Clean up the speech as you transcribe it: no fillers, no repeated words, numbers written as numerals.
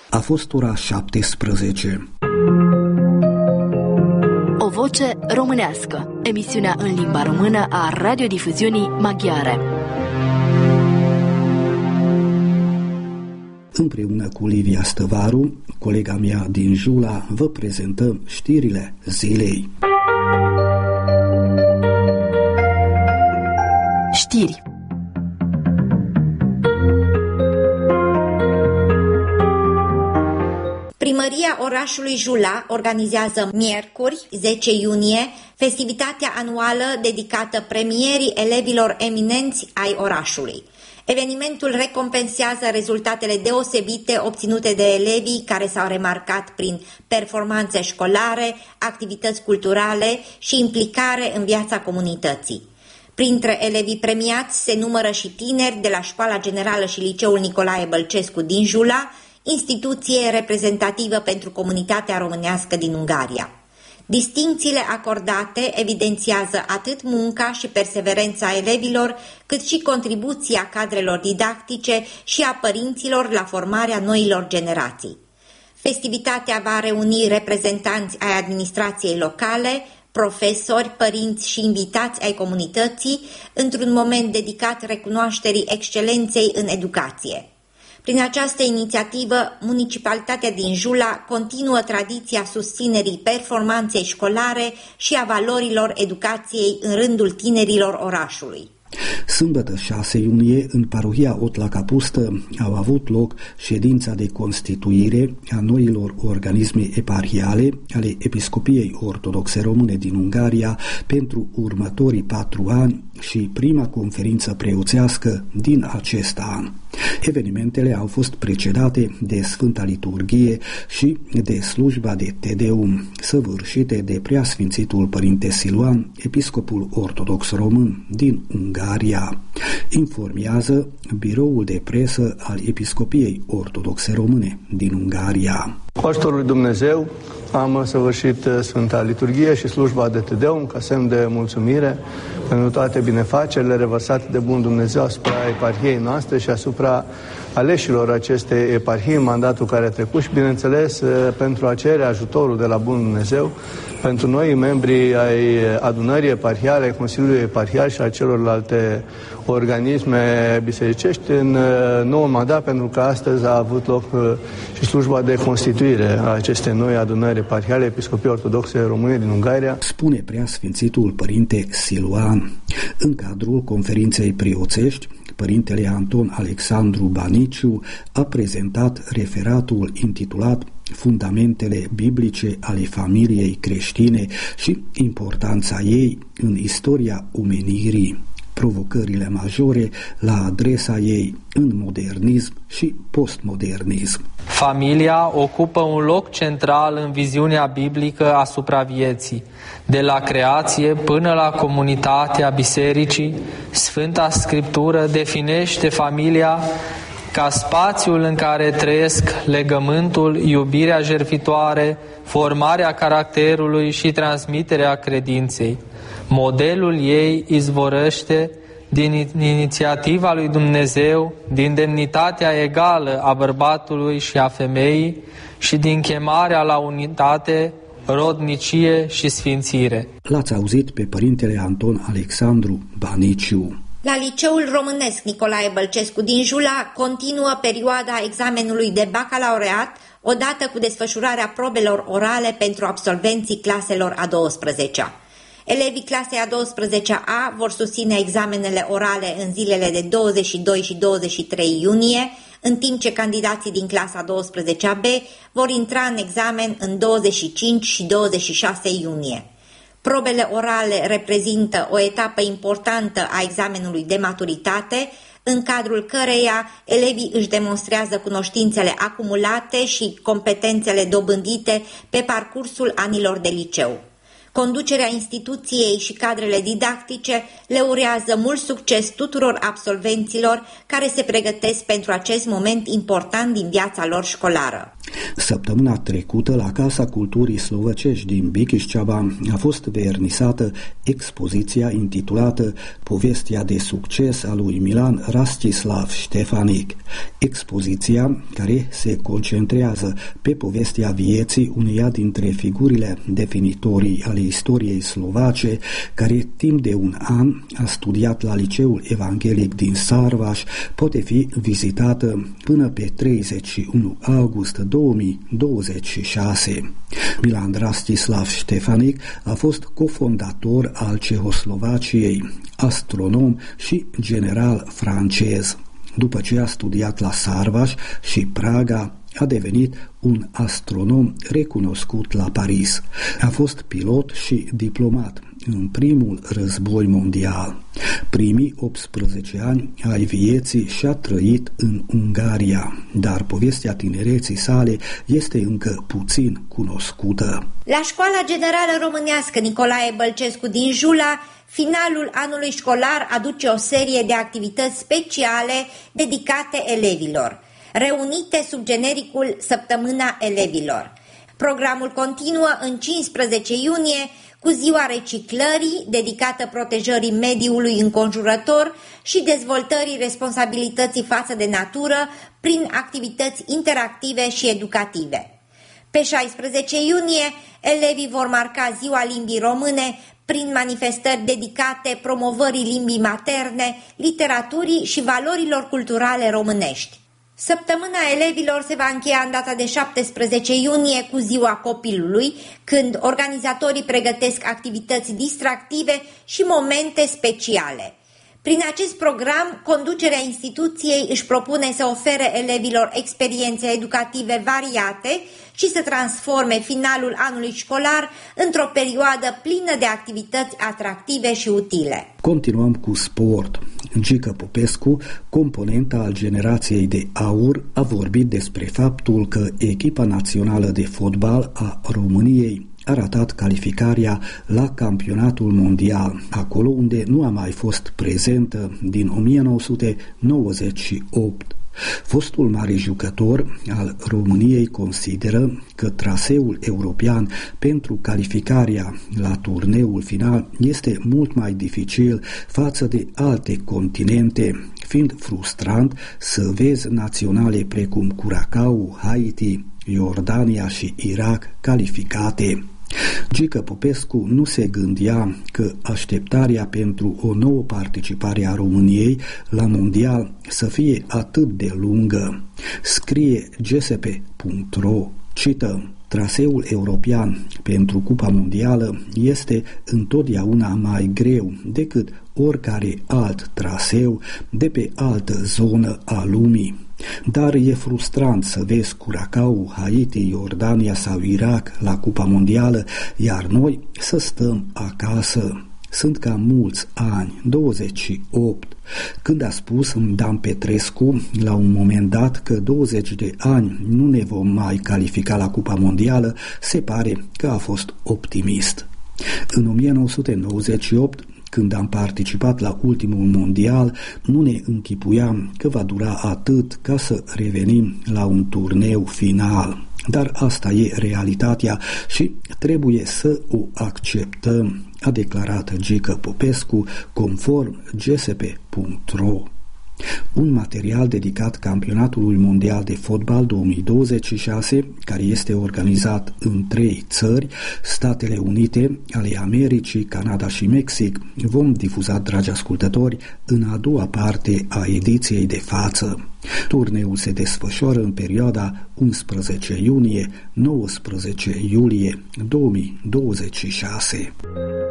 A fost ora 17. O voce românească. Emisiunea în limba română a radiodifuziunii maghiare. Împreună cu Livia Stăvaru, colega mea din Jula, vă prezentăm știrile zilei. Știri. Primăria orașului Jula organizează miercuri, 10 iunie, festivitatea anuală dedicată premierii elevilor eminenți ai orașului. Evenimentul recompensează rezultatele deosebite obținute de elevii care s-au remarcat prin performanțe școlare, activități culturale și implicare în viața comunității. Printre elevii premiați se numără și tineri de la Școala Generală și Liceul Nicolae Bălcescu din Jula, instituție reprezentativă pentru comunitatea românească din Ungaria. Distincțiile acordate evidențiază atât munca și perseverența elevilor, cât și contribuția cadrelor didactice și a părinților la formarea noilor generații. Festivitatea va reuni reprezentanți ai administrației locale, profesori, părinți și invitați ai comunității într-un moment dedicat recunoașterii excelenței în educație. Prin această inițiativă, municipalitatea din Jula continuă tradiția susținerii performanței școlare și a valorilor educației în rândul tinerilor orașului. Sâmbătă 6 iunie, în parohia Otla Capustă, au avut loc ședința de constituire a noilor organisme eparhiale ale Episcopiei Ortodoxe Române din Ungaria pentru următorii 4 ani și prima conferință preoțească din acest an. Evenimentele au fost precedate de Sfânta Liturghie și de slujba de Te Deum, săvârșite de Preasfințitul Părinte Siluan, Episcopul Ortodox Român din Ungaria. Informează biroul de presă al Episcopiei Ortodoxe Române din Ungaria. Cu ajutorul lui Dumnezeu am săvârșit Sfânta Liturghie și slujba de Te Deum ca semn de mulțumire pentru toate binefacerile revărsate de bun Dumnezeu asupra eparhiei noastre și asupra aleșilor acestei eparhii în mandatul care a trecut și, bineînțeles, pentru a cere ajutorul de la bun Dumnezeu pentru noi membrii ai adunării eparhiale, Consiliului Eparhial și a celorlalte organisme bisericești în nou mandat, pentru că astăzi a avut loc și slujba de constituire a acestei noi adunări eparhiale Episcopiei Ortodoxe Române din Ungaria. Spune Preasfințitul Părinte Siluan. În cadrul conferinței preoțești, Părintele Anton Alexandru Baniciu a prezentat referatul intitulat Fundamentele biblice ale familiei creștine și importanța ei în istoria omenirii, provocările majore la adresa ei în modernism și postmodernism. Familia ocupă un loc central în viziunea biblică asupra vieții. De la creație până la comunitatea bisericii, Sfânta Scriptură definește familia ca spațiul în care trăiesc legământul, iubirea jertfitoare, formarea caracterului și transmiterea credinței. Modelul ei izvorăște din inițiativa lui Dumnezeu, din demnitatea egală a bărbatului și a femeii și din chemarea la unitate, rodnicie și sfințire. L-ați auzit pe Părintele Anton Alexandru Baniciu. La Liceul Românesc Nicolae Bălcescu din Jula continuă perioada examenului de bacalaureat, odată cu desfășurarea probelor orale pentru absolvenții claselor a 12-a. Elevii clasei a 12-a vor susține examenele orale în zilele de 22 și 23 iunie, în timp ce candidații din clasa 12-a B vor intra în examen în 25 și 26 iunie. Probele orale reprezintă o etapă importantă a examenului de maturitate, în cadrul căreia elevii își demonstrează cunoștințele acumulate și competențele dobândite pe parcursul anilor de liceu. Conducerea instituției și cadrele didactice le urează mult succes tuturor absolvenților care se pregătesc pentru acest moment important din viața lor școlară. Săptămâna trecută, la Casa Culturii Slovăcești din Bikișceava a fost vernisată expoziția intitulată Povestea de succes a lui Milan Rastislav Štefánik. Expoziția, care se concentrează pe povestea vieții uneia dintre figurile definitorii ale istoriei slovace, care timp de un an a studiat la Liceul Evanghelic din Sarvaș, poate fi vizitată până pe 31 august 2026. Milan Rastislav Štefánik a fost cofondator al Cehoslovaciei, astronom și general francez. După ce a studiat la Sarvaș și Praga, a devenit un astronom recunoscut la Paris. A fost pilot și diplomat în primul război mondial. Primii 18 ani ai vieții și-a trăit în Ungaria, dar povestea tinereții sale este încă puțin cunoscută. La Școala Generală Românească Nicolae Bălcescu din Jula, finalul anului școlar aduce o serie de activități speciale dedicate elevilor, reunite sub genericul Săptămâna Elevilor. Programul continuă în 15 iunie cu ziua reciclării, dedicată protejării mediului înconjurător și dezvoltării responsabilității față de natură prin activități interactive și educative. Pe 16 iunie, elevii vor marca ziua limbii române prin manifestări dedicate promovării limbii materne, literaturii și valorilor culturale românești. Săptămâna elevilor se va încheia în data de 17 iunie cu Ziua Copilului, când organizatorii pregătesc activități distractive și momente speciale. Prin acest program, conducerea instituției își propune să ofere elevilor experiențe educative variate și să transforme finalul anului școlar într-o perioadă plină de activități atractive și utile. Continuăm cu sport. Gică Popescu, componenta al generației de aur, a vorbit despre faptul că echipa națională de fotbal a României a ratat calificarea la campionatul mondial, acolo unde nu a mai fost prezentă din 1998. Fostul mare jucător al României consideră că traseul european pentru calificarea la turneul final este mult mai dificil față de alte continente, fiind frustrant să vezi naționale precum Curaçao, Haiti, Iordania și Irak calificate. Gică Popescu nu se gândea că așteptarea pentru o nouă participare a României la mondial să fie atât de lungă. Scrie gsp.ro, cităm: traseul european pentru Cupa Mondială este întotdeauna mai greu decât oricare alt traseu de pe altă zonă a lumii. Dar e frustrant să vezi Curaçao, Haiti, Iordania sau Irak la Cupa Mondială, iar noi să stăm acasă. Sunt cam mulți ani, 28. Când a spus Dan Petrescu la un moment dat că 20 de ani nu ne vom mai califica la Cupa Mondială, se pare că a fost optimist. În 1998, când am participat la ultimul mondial, nu ne închipuiam că va dura atât ca să revenim la un turneu final. Dar asta e realitatea și trebuie să o acceptăm, a declarat Gică Popescu, conform gsp.ro. Un material dedicat campionatului mondial de fotbal 2026, care este organizat în 3 țări, Statele Unite ale Americii, Canada și Mexic, vom difuza, dragi ascultători, în a doua parte a ediției de față. Turneul se desfășoară în perioada 11 iunie-19 iulie 2026.